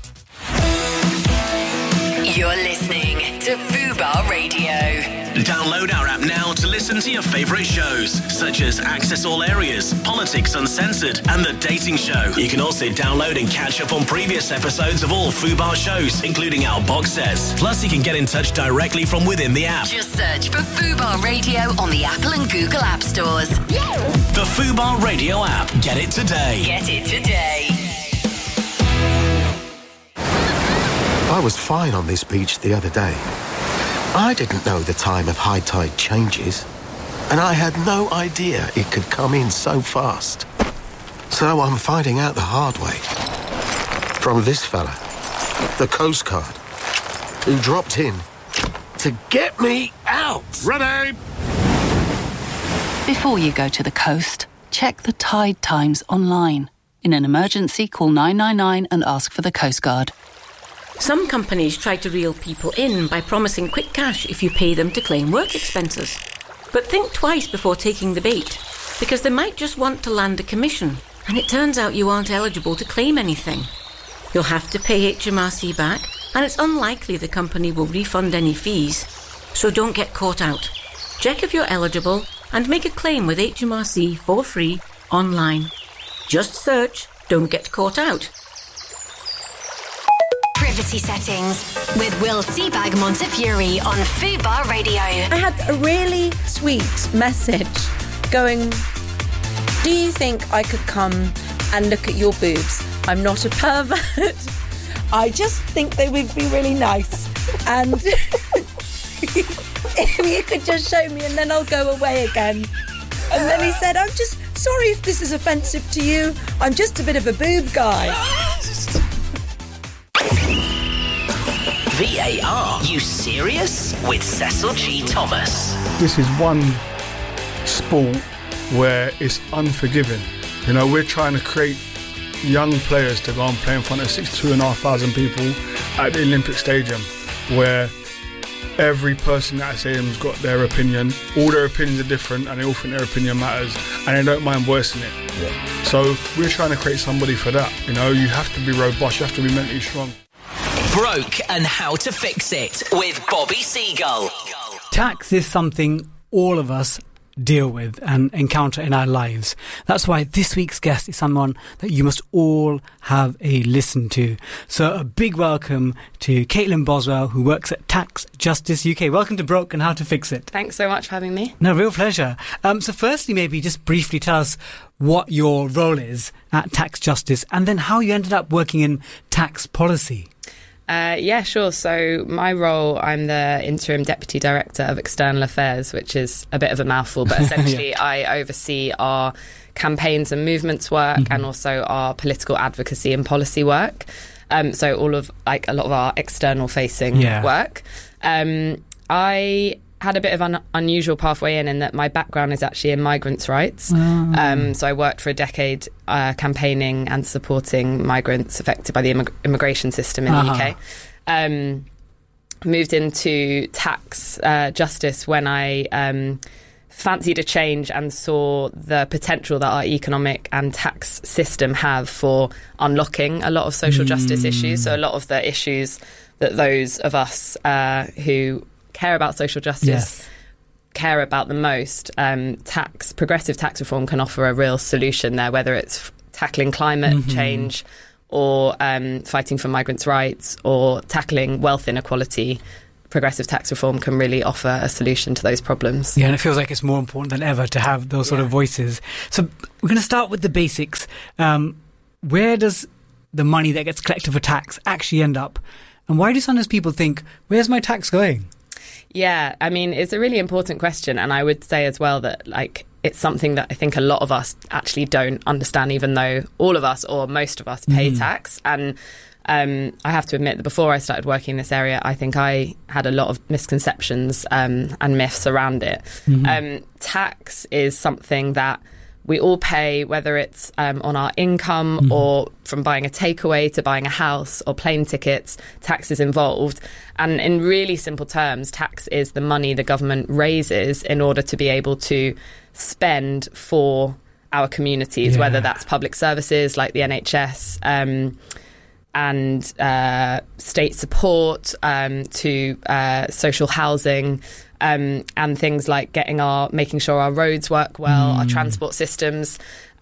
Speaker 5: You're listening to Fubar Radio.
Speaker 4: Download our app now to listen to your favourite shows, such as Access All Areas, Politics Uncensored, and The Dating Show. You can also download and catch up on previous episodes of all Fubar shows, including our box sets. Plus, you can get in touch directly from within the app.
Speaker 5: Just search for Fubar Radio on the Apple and Google App Stores.
Speaker 4: The Fubar Radio app. Get it today.
Speaker 5: Get it today.
Speaker 8: I was fine on this beach the other day. I didn't know the time of high tide changes, and I had no idea it could come in so fast. So I'm finding out the hard way. From this fella, the Coast Guard, who dropped in to get me out. Ready?
Speaker 18: Before you go to the coast, check the tide times online. In an emergency, call 999 and ask for the Coast Guard.
Speaker 23: Some companies try to reel people in by promising quick cash if you pay them to claim work expenses. But think twice before taking the bait, because they might just want to land a commission, and it turns out you aren't eligible to claim anything. You'll have to pay HMRC back, and it's unlikely the company will refund any fees. So don't get caught out. Check if you're eligible and make a claim with HMRC for free online. Just search "Don't Get Caught Out."
Speaker 5: Privacy settings with Will Seabag Montefiore on Fubar Radio.
Speaker 24: I had a really sweet message going, do you think I could come and look at your boobs? I'm not a pervert. I just think they would be really nice. And if you could just show me and then I'll go away again. And then he said, I'm just sorry if this is offensive to you. I'm just a bit of a boob guy.
Speaker 4: VAR, you serious? With Cecil G. Thomas.
Speaker 11: This is one sport where it's unforgiving. You know, we're trying to create young players to go and play in front of 62,500 people at the Olympic Stadium, where every person at that stadium's got their opinion. All their opinions are different, and they all think their opinion matters, and they don't mind voicing it. Yeah. So we're trying to create somebody for that. You know, you have to be robust, you have to be mentally strong.
Speaker 4: Broke and How to Fix It with Bobby Seagull.
Speaker 6: Tax is something all of us deal with and encounter in our lives. That's why this week's guest is someone that you must all have a listen to. So a big welcome to Caitlin Boswell, who works at Tax Justice UK. Welcome to Broke and How to Fix It.
Speaker 25: Thanks so much for having me.
Speaker 6: No, real pleasure. So firstly, maybe just briefly tell us what your role is at Tax Justice and then how you ended up working in tax policy.
Speaker 25: Yeah, sure. So my role, I'm the Interim Deputy Director of External Affairs, which is a bit of a mouthful, but essentially yeah. I oversee our campaigns and movements work and also our political advocacy and policy work. So all of, like, a lot of our external facing work. I had a bit of an unusual pathway in that my background is actually in migrants' rights. So I worked for a decade campaigning and supporting migrants affected by the immigration system in the UK. moved into tax justice when I fancied a change and saw the potential that our economic and tax system have for unlocking a lot of social justice issues. So a lot of the issues that those of us who care about social justice care about the most, progressive tax reform can offer a real solution there, whether it's tackling climate change or fighting for migrants' rights or tackling wealth inequality. Progressive tax reform can really offer a solution to those problems.
Speaker 6: Yeah, and it feels like it's more important than ever to have those sort of voices. So we're going to start with the basics. Where does the money that gets collected for tax actually end up? And why do sometimes people think, where's my tax going?
Speaker 25: Yeah, I mean, it's a really important question. And I would say as well that, it's something that I think a lot of us actually don't understand, even though all of us or most of us pay tax. And I have to admit that before I started working in this area, I think I had a lot of misconceptions and myths around it. Tax is something that we all pay, whether it's on our income or from buying a takeaway to buying a house or plane tickets. Tax is involved. And in really simple terms, tax is the money the government raises in order to be able to spend for our communities, whether that's public services like the NHS, and state support to social housing, and things like making sure our roads work well, our transport systems.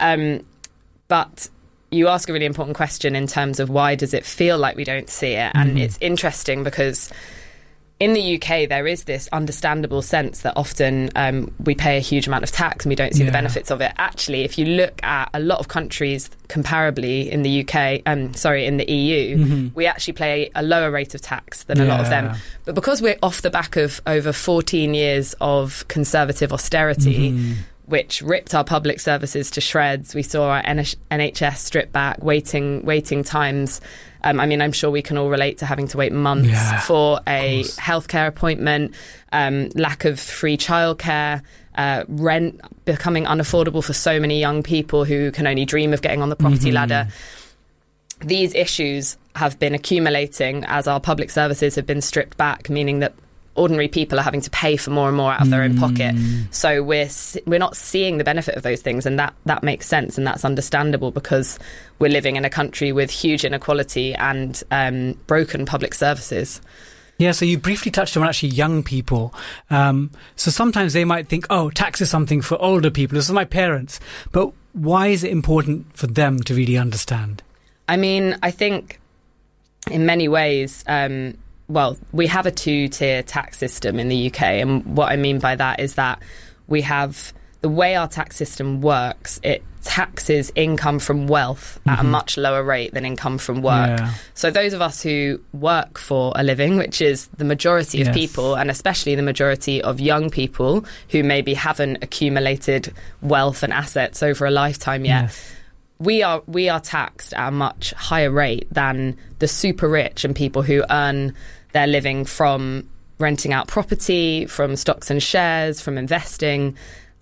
Speaker 25: But you ask a really important question in terms of why does it feel like we don't see it? And it's interesting because in the UK, there is this understandable sense that often we pay a huge amount of tax and we don't see the benefits of it. Actually, if you look at a lot of countries comparably in the UK, in the EU, we actually pay a lower rate of tax than a lot of them. But because we're off the back of over 14 years of conservative austerity, which ripped our public services to shreds, we saw our NHS stripped back, waiting times. I'm sure we can all relate to having to wait months for a healthcare appointment, lack of free childcare, rent becoming unaffordable for so many young people who can only dream of getting on the property ladder. These issues have been accumulating as our public services have been stripped back, meaning that ordinary people are having to pay for more and more out of their own pocket. So we're not seeing the benefit of those things, and that makes sense, and that's understandable because we're living in a country with huge inequality and broken public services.
Speaker 6: Yeah, so you briefly touched on actually young people. So sometimes they might think, tax is something for older people. This is my parents. But why is it important for them to really understand?
Speaker 25: I mean, I think in many ways... we have a two-tier tax system in the UK, and what I mean by that is that we have the way our tax system works. It taxes income from wealth at a much lower rate than income from work. So those of us who work for a living, which is the majority of people, and especially the majority of young people who maybe haven't accumulated wealth and assets over a lifetime yet, we are taxed at a much higher rate than the super rich and people who earn their living from renting out property, from stocks and shares, from investing.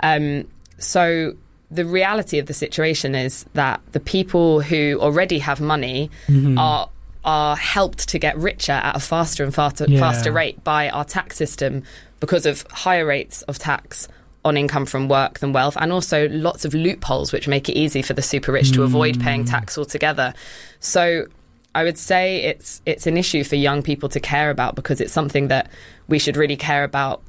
Speaker 25: So the reality of the situation is that the people who already have money are helped to get richer at a faster and faster rate by our tax system because of higher rates of tax on income from work than wealth, and also lots of loopholes which make it easy for the super rich to avoid paying tax altogether. So I would say it's an issue for young people to care about because it's something that we should really care about.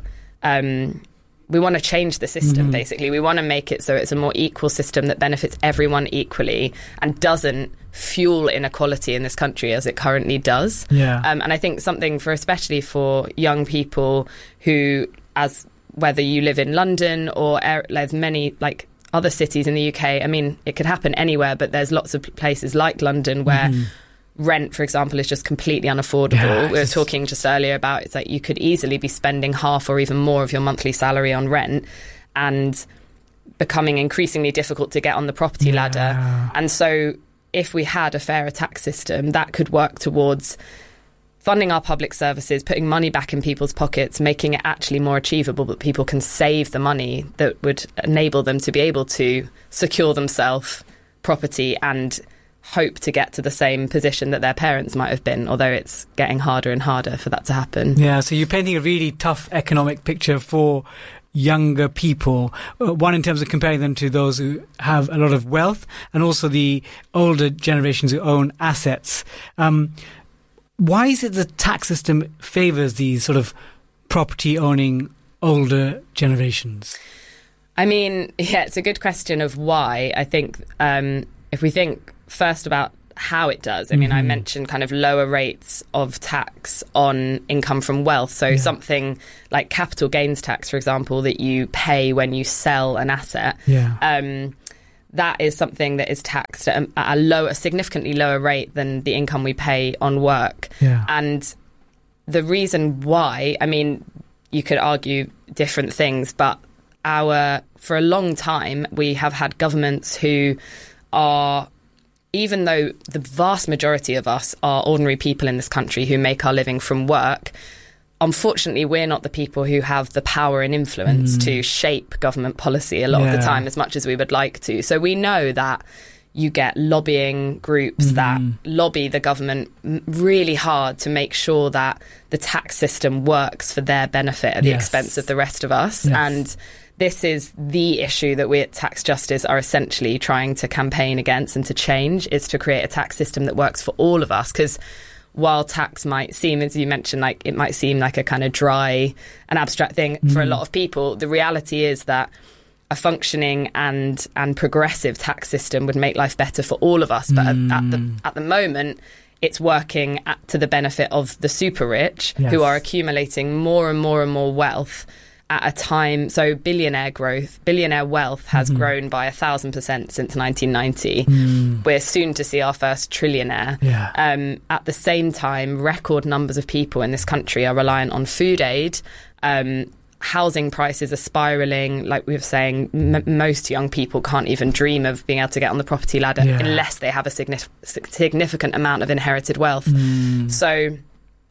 Speaker 25: We want to change the system, basically. We want to make it so it's a more equal system that benefits everyone equally and doesn't fuel inequality in this country as it currently does. And I think something especially for young people who, whether you live in London or there's many other cities in the UK, I mean, it could happen anywhere, but there's lots of places like London where rent, for example, is just completely unaffordable. We were talking just earlier about it's like you could easily be spending half or even more of your monthly salary on rent and becoming increasingly difficult to get on the property ladder. And so if we had a fairer tax system, that could work towards funding our public services, putting money back in people's pockets, making it actually more achievable that people can save the money that would enable them to be able to secure themselves property and hope to get to the same position that their parents might have been, although it's getting harder and harder for that to happen.
Speaker 6: Yeah, so you're painting a really tough economic picture for younger people, one in terms of comparing them to those who have a lot of wealth, and also the older generations who own assets. Why is it the tax system favours these sort of property-owning older generations?
Speaker 25: I mean, yeah, it's a good question of why. I think if we think first about how it does, I mean, I mentioned kind of lower rates of tax on income from wealth. So something like capital gains tax, for example, that you pay when you sell an asset. That is something that is taxed at a significantly lower rate than the income we pay on work. And the reason why, I mean, you could argue different things, but for a long time, we have had governments who are, even though the vast majority of us are ordinary people in this country who make our living from work, unfortunately, we're not the people who have the power and influence to shape government policy a lot of the time as much as we would like to. So we know that you get lobbying groups that lobby the government really hard to make sure that the tax system works for their benefit at the expense of the rest of us. And this is the issue that we at Tax Justice are essentially trying to campaign against and to change, is to create a tax system that works for all of us. Because while tax might seem, as you mentioned, like it might seem like a kind of dry and abstract thing for a lot of people, the reality is that a functioning and progressive tax system would make life better for all of us. But at the moment, it's working to the benefit of the super rich who are accumulating more and more and more wealth at a time. So billionaire wealth has grown by 1,000% since 1990. We're soon to see our first trillionaire. At the same time, record numbers of people in this country are reliant on food aid. Housing prices are spiralling. Like we were saying, most young people can't even dream of being able to get on the property ladder unless they have a significant amount of inherited wealth. So,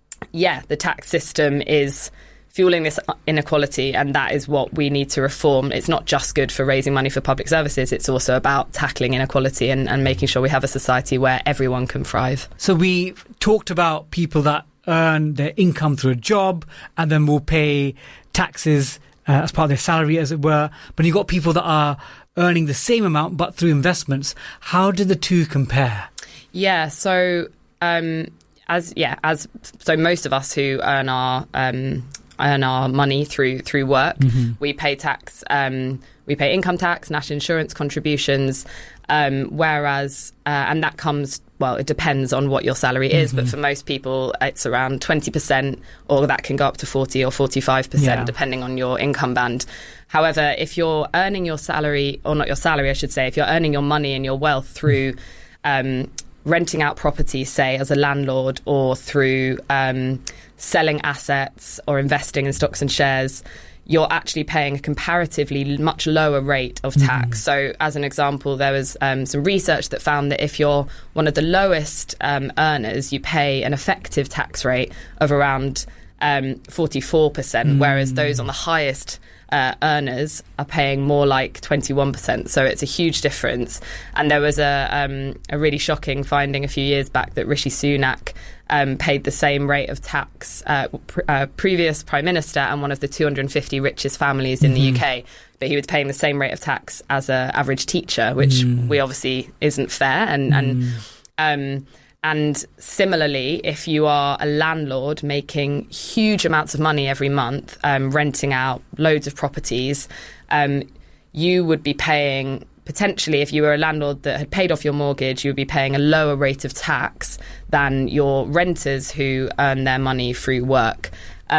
Speaker 25: the tax system is fueling this inequality, and that is what we need to reform. It's not just good for raising money for public services, it's also about tackling inequality and making sure we have a society where everyone can thrive.
Speaker 6: So we talked about people that earn their income through a job and then will pay taxes as part of their salary, as it were. But you've got people that are earning the same amount but through investments. How do the two compare?
Speaker 25: So most of us who earn our money through work, we pay tax. We pay income tax, national insurance contributions, whereas and that comes, it depends on what your salary is, but for most people it's around 20%, or that can go up to 40 or 45% depending on your income band. However, if you're earning your salary, or not your salary I should say, if you're earning your money and your wealth through renting out property, say as a landlord, or through selling assets or investing in stocks and shares, you're actually paying a comparatively much lower rate of tax. So as an example, there was some research that found that if you're one of the lowest earners, you pay an effective tax rate of around 44%, whereas those on the highest earners are paying more like 21%. So it's a huge difference. And there was a really shocking finding a few years back that Rishi Sunak paid the same rate of tax, previous Prime Minister and one of the 250 richest families in the UK, but he was paying the same rate of tax as an average teacher, which we obviously isn't fair. And similarly, if you are a landlord making huge amounts of money every month, renting out loads of properties, you would be paying, potentially, if you were a landlord that had paid off your mortgage, you would be paying a lower rate of tax than your renters who earn their money through work.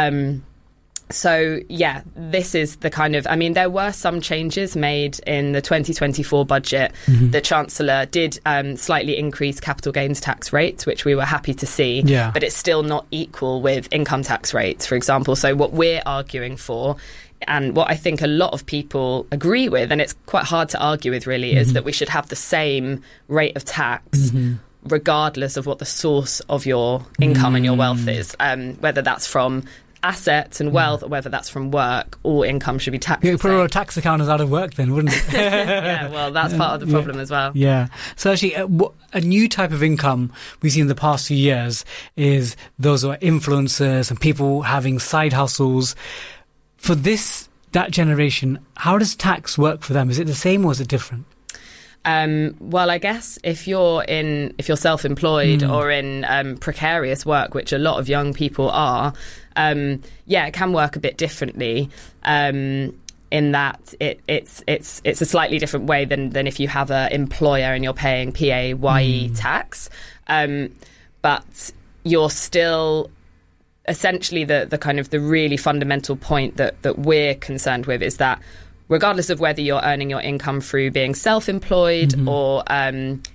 Speaker 25: This is the kind of, there were some changes made in the 2024 budget. The Chancellor did slightly increase capital gains tax rates, which we were happy to see, but it's still not equal with income tax rates, for example. So what we're arguing for, and what I think a lot of people agree with, and it's quite hard to argue with really, is that we should have the same rate of tax regardless of what the source of your income and your wealth is, whether that's from assets and wealth, or whether that's from work, all income should be taxed.
Speaker 6: You put a tax account as out of work then, wouldn't it?
Speaker 25: Yeah, well, that's part of the problem as well.
Speaker 6: Yeah. So actually, a new type of income we've seen in the past few years is those who are influencers and people having side hustles. For that generation, how does tax work for them? Is it the same or is it different?
Speaker 25: Well, I guess if you're self-employed or in precarious work, which a lot of young people are, it can work a bit differently. In that it's a slightly different way than if you have an employer and you're paying PAYE tax, but you're still essentially the kind of the really fundamental point that we're concerned with is that regardless of whether you're earning your income through being self-employed or